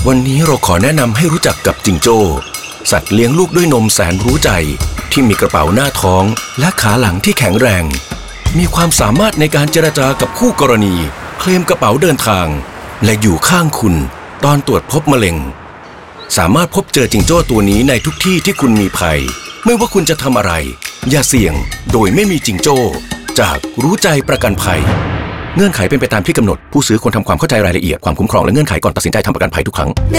วันนี้เราขอแนะนำให้รู้จักกับจิงโจ้สัตว์เลี้ยงลูกด้วยนมแสนรู้ใจที่มีกระเป๋าหน้าท้องและขาหลังที่แข็งแรงมีความสามารถในการเจรจากับคู่กรณีเคลมกระเป๋าเดินทางและอยู่ข้างคุณตอนตรวจพบมะเร็งสามารถพบเจอจิงโจ้ตัวนี้ในทุกที่ที่คุณมีภัยไม่ว่าคุณจะทำอะไรอย่าเสี่ยงโดยไม่มีจิงโจ้จากรู้ใจประกันภัยเงื่อนไขเป็นไปตามที่กำหนดผู้ซื้อควรทำความเข้าใจรายละเอียดความคุ้มครองและเงื่อนไขก่อนตัดสินใจทำประกันภัยทุกครั้ง